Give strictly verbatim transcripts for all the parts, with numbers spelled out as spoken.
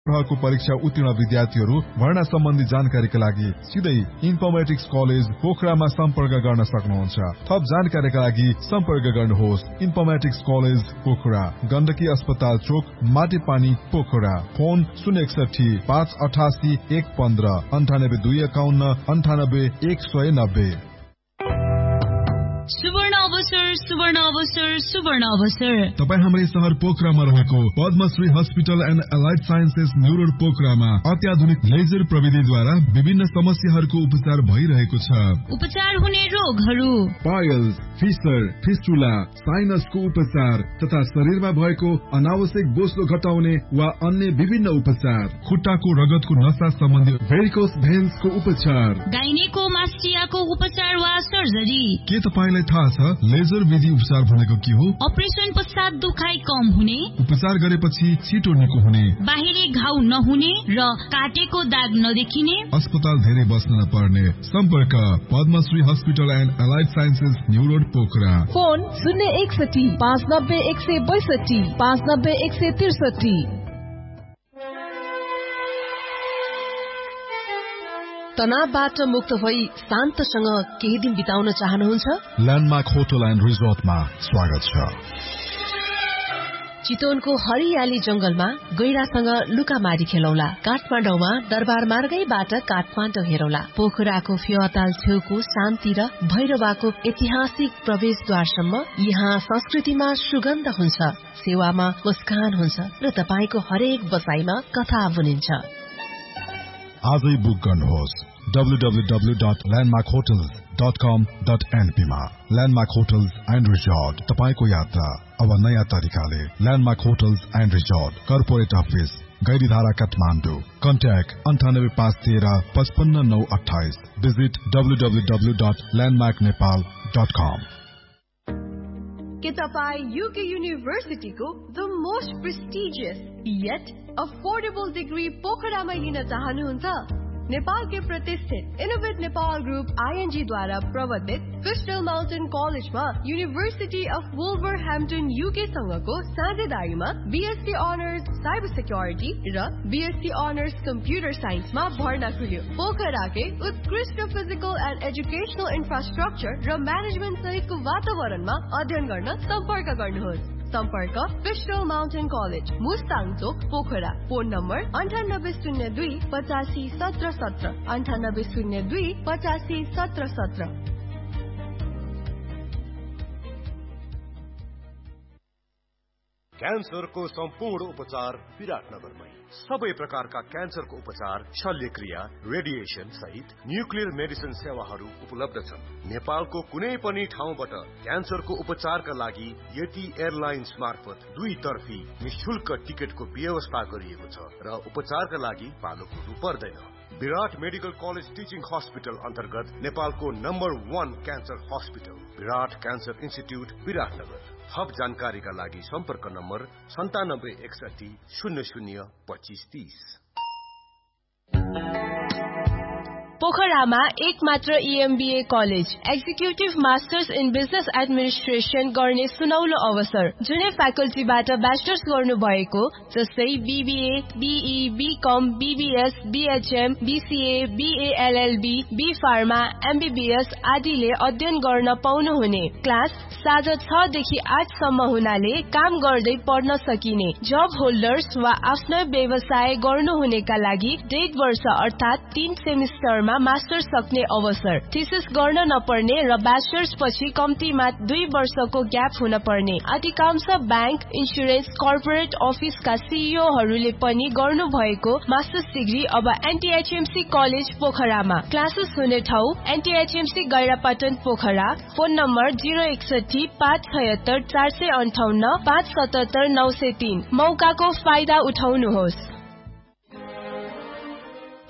को परीक्षा उत्तीर्ण विद्यार्थीहरू भर्ना सम्बन्धी जानकारीका लागि सिधै इन्फर्मेटिक्स कलेज पोखरामा सम्पर्क गर्न सक्नुहुन्छ। थप जानकारीका लागि सम्पर्क गर्नुहोस् इन्फर्मेटिक्स कलेज पोखरा, गण्डकी अस्पताल चोक, माटीपानी पोखरा। फोन शून्य एकसठी पाँच अठासी एक पन्ध्र अन्ठानब्बे दुई एकाउन्न अन्ठानब्बे एक सय नब्बे। सुवर्ण अवसर सुवर्ण अवसर सुवर्ण अवसर तपाईँ हाम्रै शहर पोखरामा रहेको Padmashri hospital and allied sciences new road पोखरामा अत्याधुनिक लेजर प्रविधिद्वारा विभिन्न समस्याहरूको उपचार भइरहेको छ। उपचार हुने रोगहरू पाइल्स, फिसर, फिस्टुला, साइनसको उपचार तथा शरीरमा भएको अनावश्यक बोझो घटाउने वा अन्य विभिन्न उपचार, खुट्टाको रगतको नसा सम्बन्धी भेरिकोस भेन्सको उपचार, गाइनेकोमास्टियाको उपचार वा सर्जरी। के तपाईलाई थाहा छ लेजर विधि उपचार भनेको के हो? अपरेसन पश्चात दुखाइ कम हुने, उपचार गरेपछि छिटो निको हुने, बाहिरी घाउ नहुने र काटेको दाग नदेखिने, अस्पताल धेरै बस्न नपर्ने। सम्पर्क Padmashri hospital and allied sciences new road Pokhara. Phone शून्य एकसठी पाँच नब्बे एक सय बैसठी पाँच नब्बे एक सय त्रिसठी। तनावबाट मुक्त भई शान्तसँग केही दिन बिताउन चाहनुहुन्छ? ल्यान्डमार्क होटल एन्ड रिजोर्टमा स्वागत छ। चितवनको हरियाली जंगलमा गैरासँग लुकामारी खेलौला। काठमाडौँमा दरबार मार्गैबाट काठमाडौँ हेरौला। पोखराको फेवाताल छेउको शान्ति र भैरवाको ऐतिहासिक प्रवेशद्वारसम्म यहाँ संस्कृतिमा सुगन्ध हुन्छ, सेवामा मुस्कान हुन्छ र तपाईको हरेक बसाइमा कथा बुनिन्छ। आजै बुक गर्नुहोस् W W W dot landmark hotels dot कम डट एनपी मा। ल्यान्डमार्क होटल्स एन्ड रिजोर्ट, तपाईको यात्रा अब नयाँ तरिकाले। Landmark hotels and resort, corporate office, Gairidhara Kathmandu. Contact अन्ठानब्बे पाँच तेह्र पचपन्न नौ अठाइस। Visit W W W dot landmark Nepal dot कम। के तपाईँ UK युनिभर्सिटीको the most prestigious yet affordable degree पोखरामा लिन चाहनुहुन्छ? नेपालकै प्रतिष्ठित इनोभेट नेपाल ग्रुप आईएनजी द्वारा प्रवर्तित क्रिस्टल माउन्टेन कलेजमा university of वुल्भरह्याम्पटन UK सँगको साझेदारीमा BSc honours cyber security र बीएससी अनर्स कम्प्युटर साइन्समा भर्ना खुल्यो। पोखराकै उत्कृष्ट फिजिकल एन्ड एजुकेशनल इन्फ्रास्ट्रक्चर र म्यानेजमेन्ट सहितको वातावरणमा अध्ययन गर्न सम्पर्क गर्नुहोस्। सम्पर्क क्रिस्टल माउन्टेन कलेज, मुस्ताङ चोक, पोखरा। फोन नम्बर अन्ठानब्बे शून्य दुई पचासी सत्र सत्र अन्ठानब्बे शून्य दुई पचासी सत्र सत्र। क्यान्सरको सम्पूर्ण उपचार विराटनगरमै। सबै प्रकारका क्यान्सरको उपचार, शल्यक्रिया, रेडिएसन सहित न्युक्लियर मेडिसिन सेवाहरू उपलब्ध छन्। नेपालको कुनै पनि ठाउँबाट क्यान्सरको उपचारका लागि यति एयरलाइन्स मार्फत दुई तर्फी निशुल्क टिकटको व्यवस्था गरिएको छ र उपचारका लागि पालो कुर्नु पर्दैन। विराट मेडिकल कलेज टिचिङ हस्पिटल अन्तर्गत नेपालको नम्बर वान क्यान्सर हस्पिटल विराट क्यान्सर इन्स्टिट्युट विराटनगर। थप जानकारीका लागि सम्पर्क नम्बर सन्तानब्बे एकसठी शून्य शून्य पच्चिस तीस। पोखरामा एक मात्र ईएमबीए college, executive masters in business administration गर्ने सुनौलो अवसर। जुनै फ्याकल्टीबाट ब्याचलर्स गर्नु भएको जस्तै BBA, be, become, BBS, BHM, BCA, BA LLB, be pharma, MBBS आदिले अध्ययन गर्न पाउनुहुने। क्लास साँझ छ देखि आठ सम्म हुनाले काम गर्दै पढ्न सकिने। जब होल्डर्स वा आफ्नो व्यवसाय गर्नुहुनेका लागि डेढ वर्ष अर्थात तीन सेमिस्टरमा मास्टर्स सक्ने अवसर। थीसिस गर्न नपर्ने र ब्याचलर्स पछि कम्तीमा दुई वर्षको ग्याप हुन पर्ने। अधिकांश ब्याङ्क, इन्सुरेन्स, कर्पोरेट अफिसका सीईओहरूले पनि गर्नु भएको मास्टर्स डिग्री अब एनटीएचएमसी कलेज पोखरामा। क्लासेस हुने ठाउँ एनटीएचएमसी गैरापाटन पोखरा। फोन नम्बर जिरो एकसठी पाँच छयत्तर चार सय अन्ठाउन्न पाँच सतहत्तर नौ सय तीन। मौकाको फाइदा उठाउनुहोस्।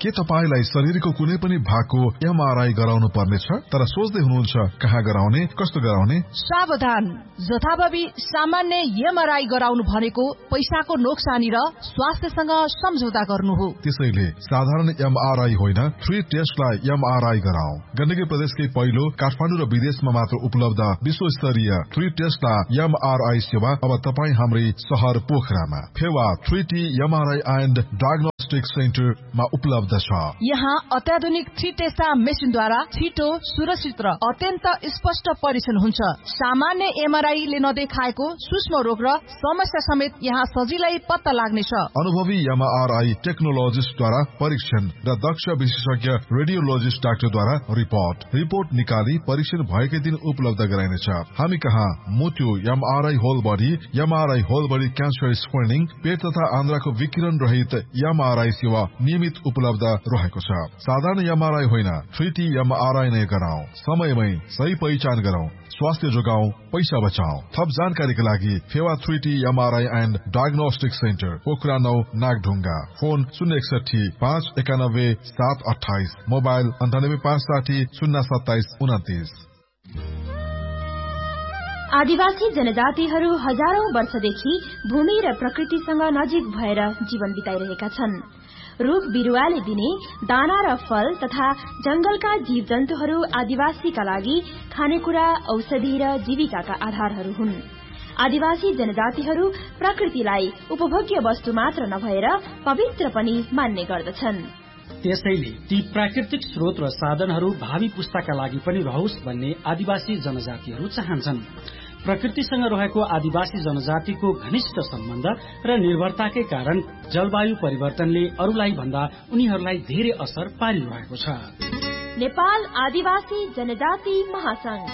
के तपाईलाई शरीरको कुनै पनि भागको एमआरआई गराउनु पर्नेछ तर सोच्दै हुनुहुन्छ कहाँ गराउने कस्तो गराउने? सावधान, जथाभावी सामान्य एमआरआई गराउनु भनेको पैसाको नोक्सानी र स्वास्थ्यसँग सम्झौता गर्नु हो। त्यसैले साधारण एमआरआई होइन, थ्री टेस्टलाई एमआरआई गराऊ। गण्डकी प्रदेशकै पहिलो काठमाडौँ र विदेशमा मात्र उपलब्ध विश्वस्तरीय थ्री टेस्टलाई एमआरआई सेवा अब तपाईँ हाम्रै शहर पोखरामा Phewa three T MRI and diagnostic सेन्टरमा उपलब्ध छ। यहाँ अत्याधुनिक थ्री टेस्टा मेसिनद्वारा छिटो, सुरक्षित र अत्यन्त स्पष्ट परीक्षण हुन्छ। सामान्य एमआरआईले नदेखाएको सूक्ष्म रोग र समस्या समेत यहाँ सजिलै पत्ता लाग्नेछ। अनुभवी एमआरआई टेक्नोलोजिस्टद्वारा परीक्षण र दक्ष विशेषज्ञ रेडियोलोजिस्ट डाक्टरद्वारा रिपोर्ट रिपोर्ट निकाली परीक्षण भएकै दिन उपलब्ध गराइनेछ। हामी कहाँ मोटो MRI whole body, MRI whole body cancer screening, पेट तथा आन्द्राको विकिरण रहित एमआरआई सेवा नियमित उपलब्ध रहेको छ। साधारण एमआरआई होइन, थ्री टी एमआरआई नै गराऊ। समयमै सही पहिचान गराऊ, स्वास्थ्य जोगाऊ, पैसा बचाऊ। थप जानकारीका लागि Phewa three T MRI and diagnostic centre, Pokhara नौ, नागढुङ्गा। फोन शून्य एकसठी पाँच एकानब्बे सात अठाइस, मोबाइल अन्ठानब्बे पाँच साठी शून्य सत्ताइस उन्तिस। आदिवासी जनजातिहरू हजारौं वर्षदेखि भूमि र प्रकृतिसँग नजिक भएर जीवन बिताइरहेका छन्। रूख बिरुवाले दिने दाना र फल तथा जंगलका जीव जन्तुहरू आदिवासीका लागि खानेकुरा, औषधि र जीविकाका आधारहरू हुन्। आदिवासी जनजातिहरू प्रकृतिलाई उपभोग्य वस्तु मात्र नभएर पवित्र पनि मान्ने गर्दछन्। त्यसैले ती प्राकृतिक स्रोत र साधनहरू भावी पुस्ताका लागि पनि रहोस् भन्ने आदिवासी जनजातिहरू चाहन्छन्। प्रकृतिसँग रहेको आदिवासी जनजातिको घनिष्ठ सम्बन्ध र निर्भरताकै कारण जलवायु परिवर्तनले अरूलाई भन्दा उनीहरूलाई धेरै असर पारिरहेको छ। नेपाल आदिवासी जनजाति महासंघ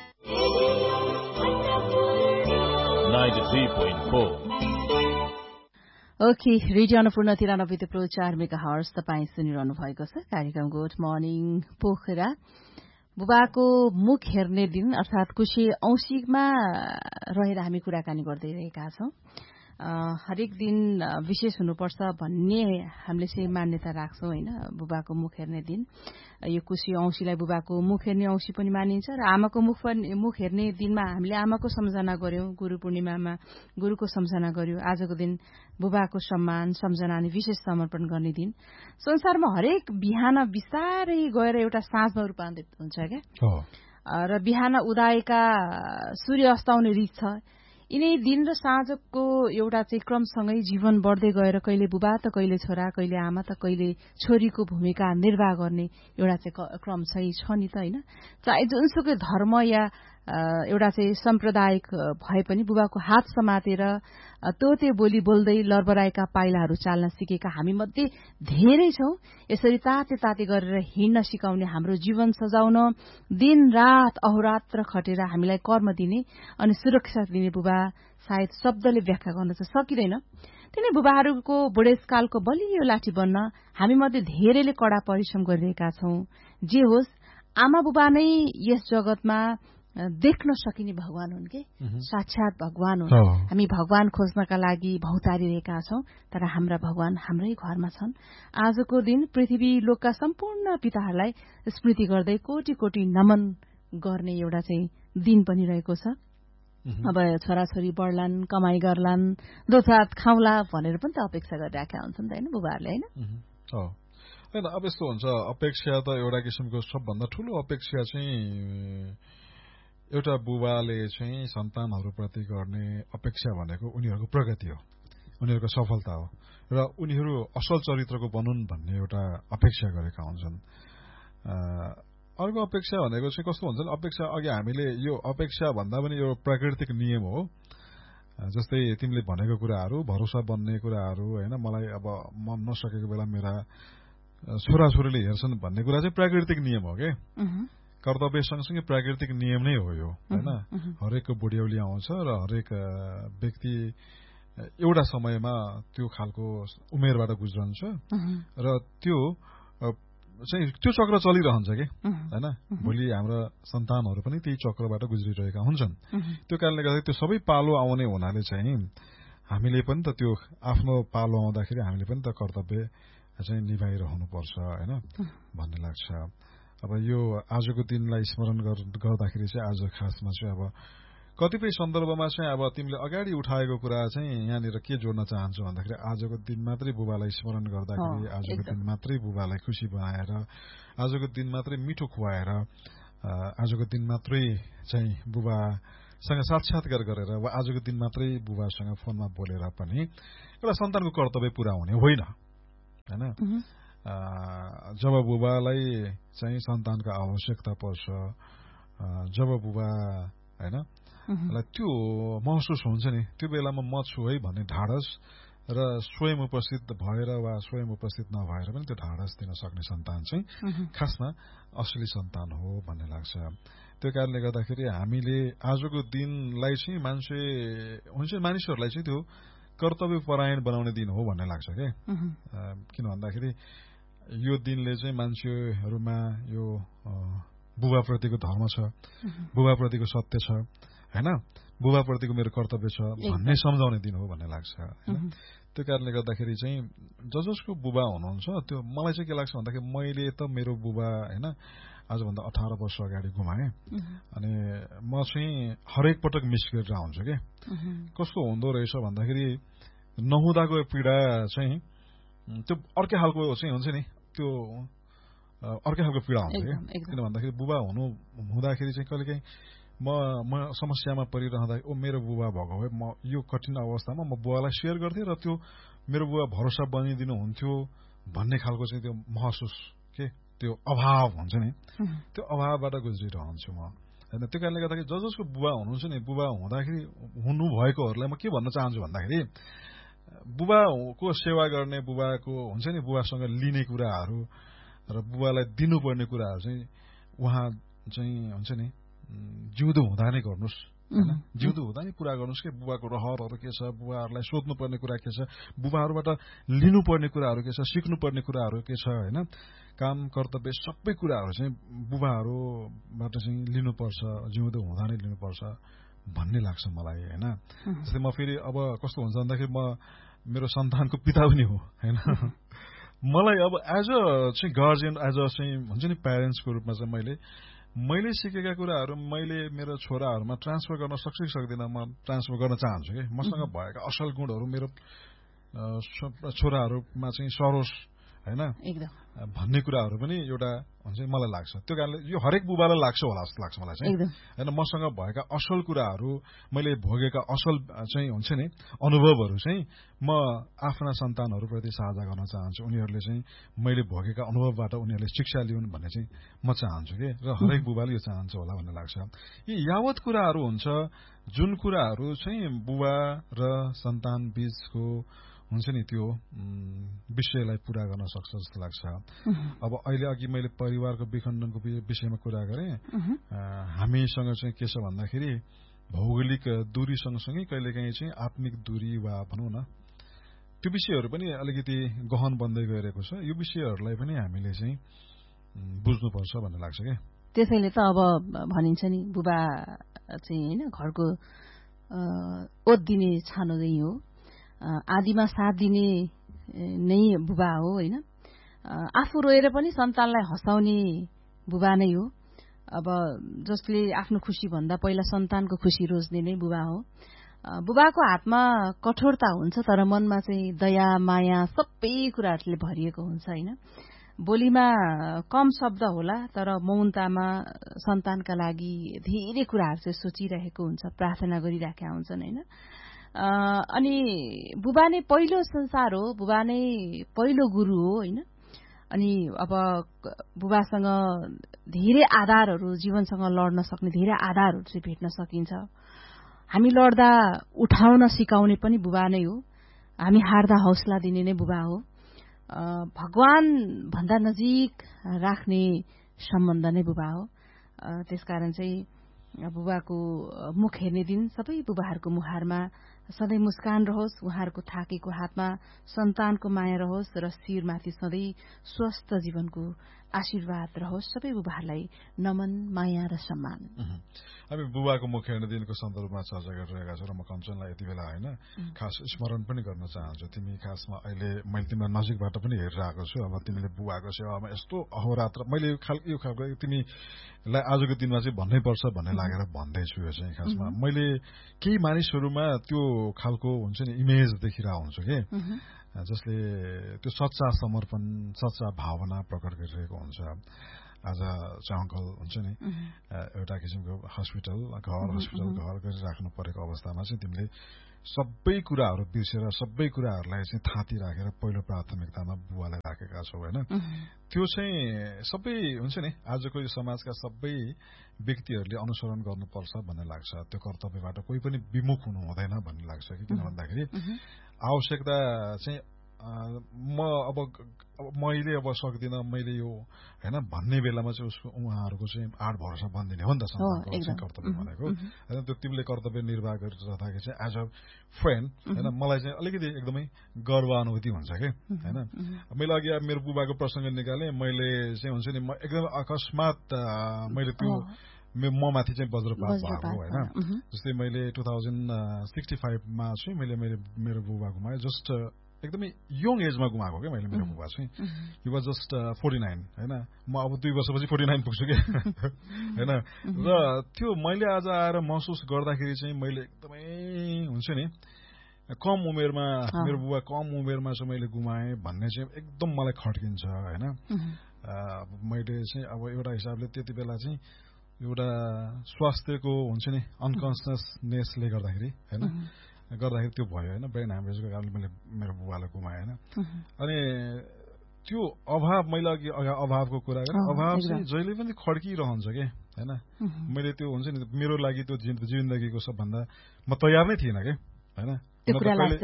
ओके, रेडियो अन्नपूर्ण तिरानब्बे थुप्रो चार मेगा हर्स तपाईँ सुनिरहनु भएको छ। कार्यक्रम गुड मर्निङ पोखरा। बुबाको मुख हेर्ने दिन अर्थात कुशे औँसीमा रहेर हामी कुराकानी गर्दै रहेका छौं। हरेक दिन विशेष हुनुपर्छ भन्ने हामीले चाहिँ मान्यता राख्छौं हैन। बुबाको मुख हेर्ने दिन, यो कुशी औँसीलाई बुबाको मुख हेर्ने औँसी पनि मानिन्छ र आमाको मुख मुख हेर्ने दिनमा हामीले आमाको सम्झना गर्यौं, गुरु पूर्णिमामा गुरुको सम्झना गर्यौं। आजको दिन बुबाको सम्मान सम्झना अनि विशेष समर्पण गर्ने दिन। संसारमा हरेक बिहान बिस्तारै गएर एउटा साँझमा रूपान्तरित हुन्छ क्या, र बिहान उदाएका सूर्य अस्ताउने रीत छ। यिनै दिन र साँझको एउटा चाहिँ क्रमसँगै जीवन बढ्दै गएर कहिले बुबा त कहिले छोरा, कहिले आमा त कहिले छोरीको भूमिका निर्वाह गर्ने एउटा चाहिँ क्रम चाहिँ छ नि त हैन। चाहे जुनसुकै धर्म या एउटा चाहिँ साम्प्रदायिक भए पनि बुबाको हात समातेर तोते बोली बोल्दै लरबराएका पाइलाहरू चाल्न सिकेका हामी मध्ये धेरै छौं। यसरी ताते ताते गरेर हिँड्न सिकाउने, हाम्रो जीवन सजाउन दिन रात अहोरात्र खटेर हामीलाई कर्म दिने अनि सुरक्षा दिने बुबा सायद शब्दले व्याख्या गर्न चाहिँ सकिँदैन। तिनै बुबाहरूको बुढेसकालको बलियो लाठी बन्न हामी मध्ये धेरैले कड़ा परिश्रम गरिरहेका छौं। जे होस्, आमा बुबा नै यस जगतमा देख्न सकिने भगवान हुन् के, साक्षात भगवान हुन्। हामी भगवान खोज्नका लागि भौतारिरहेका छौं, तर हाम्रा भगवान हाम्रै घरमा छन्। आजको दिन पृथ्वी लोकका सम्पूर्ण पिताहरूलाई स्मृति गर्दै कोटी कोटी नमन गर्ने एउटा चाहिँ दिन पनि रहेको छ। अब छोराछोरी बढ्लान्, कमाई गर्लान्, दोचात खाउला भनेर पनि त अपेक्षा गरिरहेका हुन्छन् त हैन बुबाहरूले हैन। हैन, अब यस्तो हुन्छ, अपेक्षा त एउटा किसिमको सबभन्दा ठूलो अपेक्षा चाहिँ एउटा बुबाले चाहिँ सन्तानहरूप्रति गर्ने अपेक्षा भनेको उनीहरूको प्रगति हो, उनीहरूको सफलता हो र उनीहरू असल चरित्रको बनुन् भन्ने एउटा अपेक्षा गरेका हुन्छन्। अर्को अपेक्षा भनेको चाहिँ कस्तो हुन्छ, अपेक्षा अघि हामीले यो अपेक्षा भन्दा पनि यो प्राकृतिक नियम हो। जस्तै तिमीले भनेको कुराहरू, भरोसा बन्ने कुराहरू हैन, मलाई अब मन नसकेको बेला मेरा छोराछोरीले हेर्छन् भन्ने कुरा चाहिँ प्राकृतिक नियम हो के। कर्तव्य सँगसँगै प्राकृतिक नियम नै हो यो हैन। हरेकको बुढ्यौली आउँछ र हरेक व्यक्ति एउटा समयमा त्यो खालको उमेरबाट गुज्रन्छ र त्यो चाहिँ त्यो चक्र चलिरहन्छ के हैन। भोलि हाम्रा सन्तानहरू पनि त्यही चक्रबाट गुज्रिरहेका हुन्छन्। त्यो कारणले गर्दा त्यो सबै पालो आउने हुनाले चाहिँ हामीले पनि त त्यो आफ्नो पालो आउँदाखेरि हामीले पनि त कर्तव्य चाहिँ निभाइरहनुपर्छ होइन भन्ने लाग्छ। अब यो आजको दिनलाई स्मरण गर्दाखेरि चाहिँ आज खासमा चाहिँ अब कतिपय सन्दर्भमा चाहिँ अब तिमीले अगाडि उठाएको कुरा चाहिँ यहाँनिर के जोड्न चाहन्छु भन्दाखेरि आजको दिन मात्रै बुबालाई स्मरण गर्दाखेरि आजको दिन मात्रै बुबालाई खुसी बनाएर आजको दिन मात्रै मिठो खुवाएर आजको दिन मात्रै चाहिँ बुबासँग साक्षात्कार गरेर वा आजको दिन मात्रै बुबासँग फोनमा बोलेर पनि एउटा सन्तानको कर्तव्य पूरा हुने होइन हैन। जब बुबालाई चाहिँ सन्तानको आवश्यकता पर्छ, जब बुबा हैन त्यो महसुस हुन्छ नि त्यो बेलामा म छु है भन्ने ढाडस र स्वयं उपस्थित भएर वा स्वयं उपस्थित नभएर पनि त्यो ढाडस दिन सक्ने सन्तान चाहिँ खासमा असली सन्तान हो भन्ने लाग्छ। त्यो कारणले गर्दाखेरि हामीले आजको दिनलाई चाहिँ मान्छे हुन्छ मानिसहरूलाई चाहिँ त्यो कर्तव्य परायण बनाउने दिन हो भन्ने लाग्छ क्या। किन भन्दाखेरि यो दिनले चाहिँ मान्छेहरूमा यो बुबाप्रतिको धर्म छ, बुबाप्रतिको सत्य छ हैन, बुबाप्रतिको मेरो कर्तव्य छ भन्ने सम्झाउने दिन हो भन्ने लाग्छ हैन। त्यो कारणले गर्दाखेरि चाहिँ ज जसको बुबा हुनुहुन्छ त्यो मलाई चाहिँ के लाग्छ भन्दाखेरि मैले त मेरो बुबा हैन आजभन्दा अठार वर्ष अगाडि गुमाएँ अनि म चाहिँ हरेक पटक मिस गरेर आउँछु के। कस्तो हुँदो रहेछ भन्दाखेरि नहुँदाको पीडा चाहिँ त्यो अर्कै खालको चाहिँ हुन्छ नि, त्यो अर्कै खालको पीडा हुन्छ क्या। किन भन्दाखेरि बुबा हुनु हुँदाखेरि चाहिँ कहिलेकाहीँ म म समस्यामा परिरहँदा ओ मेरो बुबा भएको भए म यो कठिन अवस्थामा म बुबालाई सेयर गर्थेँ र त्यो मेरो बुबा भरोसा बनिदिनु हुन्थ्यो भन्ने खालको चाहिँ त्यो महसुस के त्यो अभाव हुन्छ नि, त्यो अभावबाट गुज्रिरहन्छु म होइन। त्यो कारणले गर्दाखेरि ज जसको बुबा हुनुहुन्छ नि बुबा हुँदाखेरि हुनुभएकोहरूलाई म के भन्न चाहन्छु भन्दाखेरि बुबाको सेवा गर्ने बुबाको हुन्छ नि बुबासँग लिने कुराहरू र बुबालाई दिनुपर्ने कुराहरू चाहिँ उहाँ चाहिँ हुन्छ नि जिउँदो हुँदा नै गर्नुहोस् हैन, जिउँदो हुँदा नै पूरा गर्नुहोस् कि बुबाको रहरहरू के छ, बुबाहरूलाई सोध्नुपर्ने कुरा के छ, बुबाहरूबाट लिनुपर्ने कुराहरू के छ, सिक्नुपर्ने कुराहरू के छ हैन, काम कर्तव्य सबै कुराहरू चाहिँ बुबाहरूबाट चाहिँ लिनुपर्छ, जिउँदो हुँदा नै लिनुपर्छ भन्ने लाग्छ मलाई हैन। जस्तै म फेरि अब कस्तो हुन्छ भन्दाखेरि म मेरो सन्तानको पिता पनि हो हैन। मलाई अब एज अ चाहिँ गार्जियन एज अ चाहिँ हुन्छ नि प्यारेन्ट्सको रूपमा चाहिँ मैले मैले सिकेका कुराहरू मैले मेरो छोराहरूमा ट्रान्सफर गर्न सक्छु कि सक्दिनँ, म ट्रान्सफर गर्न चाहन्छु कि मसँग भएका असल गुणहरू मेरो छोराहरूमा चाहिँ सरोस् हैन भन्ने कुराहरू पनि एउटा हुन्छ मलाई लाग्छ। त्यो कारणले यो हरेक बुबालाई लाग्छ होला जस्तो लाग्छ मलाई चाहिँ हैन। मसँग भएका असल कुराहरू मैले भोगेका असल चाहिँ हुन्छ नि अनुभवहरू चाहिँ म आफ्ना सन्तानहरूप्रति साझा गर्न चाहन्छु। उनीहरूले चाहिँ मैले भोगेका अनुभवबाट उनीहरूले शिक्षा लिउन् भन्ने चाहिँ म चाहन्छु कि र हरेक बुबाले यो चाहन्छ होला भन्ने लाग्छ। यी यावत कुराहरू हुन्छ जुन कुराहरू चाहिँ बुबा र सन्तान बीचको हुन्छ नि त्यो विषयलाई पूरा गर्न सक्छ जस्तो लाग्छ। अब अहिले अघि मैले परिवारको विखण्डनको विषयमा कुरा गरेँ, हामीसँग चाहिँ के छ भन्दाखेरि भौगोलिक दूरी सँगसँगै कहिलेकाहीँ चाहिँ आत्मिक दूरी वा भनौँ न त्यो विषयहरू पनि अलिकति गहन बन्दै गइरहेको छ। यो विषयहरूलाई पनि हामीले चाहिँ बुझ्नुपर्छ भन्ने लाग्छ क्या। त्यसैले त अब भनिन्छ नि बुबा चाहिँ होइन घरको ओत दिने छानो नै हो, आदिमा साथ दिने नै बुबा हो होइन। आफू रोएर पनि सन्तानलाई हँसाउने बुबा नै हो। अब जसले आफ्नो खुसी भन्दा पहिला सन्तानको खुसी रोज्ने नै बुबा हो। बुबाको हातमा कठोरता हुन्छ तर मनमा चाहिँ दया माया सबै कुराहरूले भरिएको हुन्छ होइन। बोलीमा कम शब्द होला तर मौनतामा सन्तानका लागि धेरै कुराहरू चाहिँ सोचिरहेको हुन्छ, प्रार्थना गरिराखेका हुन्छन् होइन। अनि बुबा नै पहिलो संसार हो, बुबा नै पहिलो गुरु हो होइन। अनि अब बुबासँग धेरै आधारहरू जीवनसँग लड्न सक्ने धेरै आधारहरू चाहिँ भेट्न सकिन्छ। हामी लड्दा उठाउन सिकाउने पनि बुबा नै हो, हामी हार्दा हौसला दिने नै बुबा हो। भगवान भन्दा नजिक राख्ने सम्बन्ध नै बुबा हो। त्यसकारण चाहिँ बुबाको मुख हेर्ने दिन सबै बुबाहरूको मुहारमा सधैँ मुस्कान रहोस्, उहाँहरूको थाकेको हातमा सन्तानको माया रहोस् र शिरमाथि सधैँ स्वस्थ जीवनको आशीर्वाद रहोस्। सबै बुबाहरूलाई नमन, माया र सम्मान। हामी बुबाको मुख्य दिनको सन्दर्भमा चर्चा गरिरहेका छौँ र म कञ्चनलाई यति बेला होइन खास स्मरण पनि गर्न चाहन्छु। तिमी खासमा अहिले मैले तिमीलाई नजिकबाट पनि हेरिरहेको छु। अब तिमीले बुबाको सेवामा यस्तो अहोरात्र मैले यो खालको तिमीलाई आजको दिनमा चाहिँ भन्नै पर्छ भन्ने लागेर भन्दैछु। यो चाहिँ खासमा मैले केही मानिसहरूमा त्यो खालको हुन्छ नि इमेज देखिरहेको हुन्छु कि जसले त्यो सच्चा समर्पण, सच्चा भावना प्रकट गरिरहेको हुन्छ। आज चाहिँ अङ्कल हुन्छ नि एउटा किसिमको हस्पिटल घर हस्पिटल घर गरिराख्नु परेको अवस्थामा चाहिँ तिमीले सबै कुराहरू बिर्सेर सबै कुराहरूलाई चाहिँ थाती राखेर पहिलो प्राथमिकतामा बुवालाई राखेका छौ होइन। त्यो चाहिँ सबै हुन्छ नि आजको यो समाजका सबै व्यक्तिहरूले अनुसरण गर्नुपर्छ भन्ने लाग्छ। त्यो कर्तव्यबाट कोही पनि विमुख हुनु हुँदैन भन्ने लाग्छ कि किन भन्दाखेरि आवश्यकता चाहिँ म अब मैले अब सक्दिनँ मैले यो होइन भन्ने बेलामा चाहिँ उसको उहाँहरूको चाहिँ आड भरोसा बनिदिने हो नि त सन्तानको चाहिँ कर्तव्य भनेको होइन। त्यो तिमीले कर्तव्य निर्वाह गरिरहँदाखेरि चाहिँ एज अ फ्रेन्ड होइन मलाई चाहिँ अलिकति एकदमै गर्व अनुभूति हुन्छ कि होइन। मैले अघि मेरो बुबाको प्रसङ्ग निकालेँ, मैले चाहिँ हुन्छ नि म एकदमै अकस्मात मैले त्यो म माथि चाहिँ वज्रपात भएको होइन। जस्तै मैले टु थाउजन्ड सिक्सटी फाइभमा चाहिँ मैले मैले मेरो बुबा गुमाएँ। जस्ट एकदमै यङ एजमा गुमाएको क्या मैले मेरो बुबा चाहिँ। He was just forty nine होइन। म अब दुई वर्षपछि फोर्टी नाइन पुग्छु कि होइन। र त्यो मैले आज आएर महसुस गर्दाखेरि चाहिँ मैले एकदमै हुन्छ नि कम उमेरमा मेरो बुबा कम उमेरमा चाहिँ मैले गुमाएँ भन्ने चाहिँ एकदम मलाई खड्किन्छ होइन। मैले चाहिँ अब एउटा हिसाबले त्यति बेला चाहिँ एउटा स्वास्थ्यको हुन्छ नि अनकन्सियसनेसले गर्दाखेरि होइन गर्दाखेरि त्यो भयो होइन। ब्रेन ह्यामरेजको कारणले मैले मेरो बुबालाई गुमाएँ होइन। अनि त्यो अभाव मैले अघि अभावको कुरा गरेँ, अभाव चाहिँ जहिले पनि खड्किरहन्छ कि होइन। मैले त्यो हुन्छ नि मेरो लागि त्यो जिन्दगीको सबभन्दा म तयार नै थिइनँ कि होइन। त्यो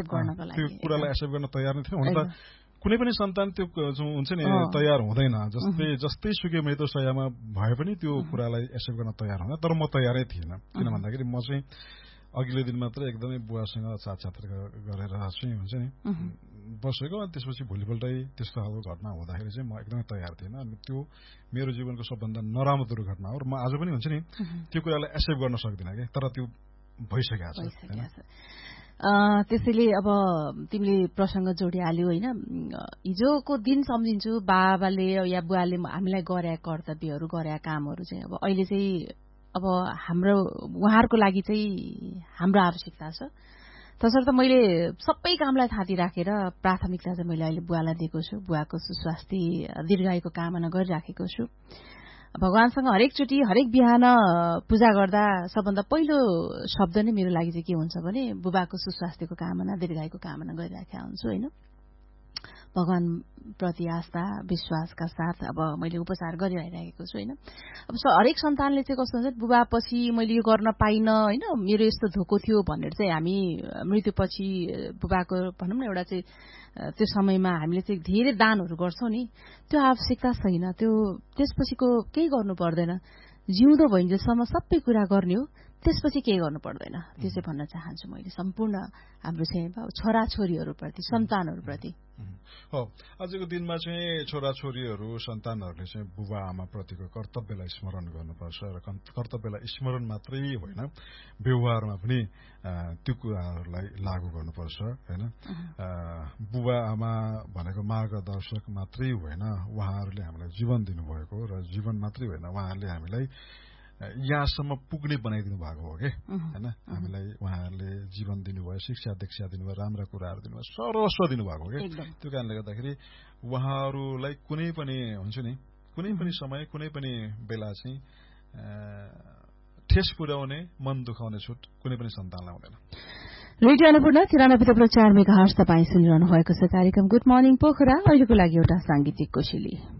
कुरालाई एक्सेप्ट गर्न तयार नै थिएन। हुन त कुनै पनि सन्तान त्यो हुन्छ नि तयार हुँदैन। जस्तै जस्तै सुकै मृत्यु सयमा भए पनि त्यो कुरालाई एक्सेप्ट गर्न तयार हुँदैन। तर म तयारै थिइनँ किन भन्दाखेरि म चाहिँ अघिल्लो दिन मात्र एकदमै बुवासँग साक्षात्कार गरेर चाहिँ हुन्छ नि बसेको। अनि त्यसपछि भोलिपल्टै त्यस्तो खालको घटना हुँदाखेरि चाहिँ म एकदमै तयार थिइनँ। अनि त्यो मेरो जीवनको सबभन्दा नराम्रो दुर्घटना हो र म आज पनि हुन्छ नि त्यो कुरालाई एक्सेप्ट गर्न सक्दिनँ कि तर त्यो भइसकेको छ। त्यसैले अब तिमीले प्रसङ्ग जोडिहाल्यो होइन। हिजोको दिन सम्झिन्छु बाबाले या बुवाले हामीलाई गरेका कर्तव्यहरू गरेका कामहरू चाहिँ अब अहिले चाहिँ अब हाम्रो उहाँहरूको लागि चाहिँ हाम्रो आवश्यकता छ। तसर्थ मैले सबै कामलाई थाती राखेर प्राथमिकता चाहिँ मैले अहिले बुवालाई दिएको छु। बुवाको सुस्वास्थ्य दीर्घायुको कामना गरिराखेको छु। भगवानसँग हरेकचोटि हरेक बिहान पूजा गर्दा सबभन्दा पहिलो शब्द नै मेरो लागि चाहिँ के हुन्छ भने बुबाको सुस्वास्थ्यको कामना दीर्घायुको कामना गरिराखेका हुन्छु होइन। भगवान प्रति आस्था विश्वासका साथ अब मैले उपचार गरिरहेको छु होइन। अब हरेक सन्तानले चाहिँ कस्तो हुन्छ बुबा पछि मैले यो गर्न पाइनँ होइन, मेरो यस्तो धोको थियो भनेर चाहिँ हामी मृत्युपछि बुबाको भनौँ न एउटा चाहिँ त्यो समयमा हामीले चाहिँ धेरै दानहरू गर्छौँ नि, त्यो आवश्यकता छैन। त्यो त्यसपछिको केही गर्नु पर्दैन। जिउँदो भइन्जेलसम्म सबै कुरा गर्ने हो, त्यसपछि केही गर्नु पर्दैन। त्यो चाहिँ भन्न चाहन्छु मैले सम्पूर्ण हाम्रो चाहिँ छोराछोरीहरूप्रति सन्तानहरूप्रति। हो आजको दिनमा चाहिँ छोराछोरीहरू सन्तानहरूले चाहिँ बुबा आमा प्रतिको कर्तव्यलाई स्मरण गर्नुपर्छ र कर्तव्यलाई स्मरण मात्रै होइन व्यवहारमा पनि त्यो कुराहरूलाई लागू गर्नुपर्छ होइन। बुबा आमा भनेको मार्गदर्शक मात्रै होइन, उहाँहरूले हामीलाई जीवन दिनुभएको र जीवन मात्रै होइन उहाँहरूले हामीलाई यहाँसम्म पुग्ने बनाइदिनु भएको हो कि होइन। हामीलाई उहाँहरूले जीवन दिनुभयो, शिक्षा दीक्षा दिनुभयो, राम्रा कुराहरू दिनुभयो, सर्वस्व दिनुभएको हो कि। त्यो कारणले गर्दाखेरि उहाँहरूलाई कुनै पनि हुन्छ नि कुनै पनि समय कुनै पनि बेला चाहिँ ठेस पुर्याउने मन दुखाउने छुट कुनै पनि सन्तानलाई हुँदैन। रेडियो अन्नपूर्ण तिरानब्बे दशमलव चार मेगाहर्ज तपाईँ सुनिरहनु भएको छ कार्यक्रम गुड मर्निङ पोखरा। अहिलेको लागि एउटा सांगीतिक कोसेली।